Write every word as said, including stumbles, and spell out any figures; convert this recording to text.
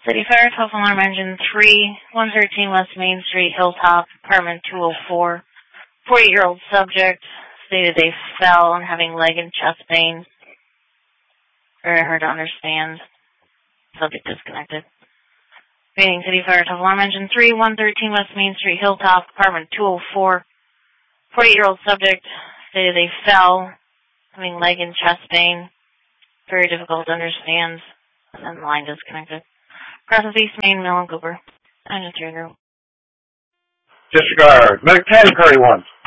City Fire, telephone alarm engine three, one thirteen West Main Street, Hilltop, apartment two oh four. forty-year-old subject stated they fell and having leg and chest pain. Very hard to understand. Subject disconnected. Meeting City Fire, telephone alarm engine three, one thirteen West Main Street, Hilltop, apartment two oh four. forty-year-old subject stated they fell, having leg and chest pain. Very difficult to understand. And then the line disconnected. Process East Main, Mill and Cooper. Engine three group. Disregard. Medic ten, Curry one.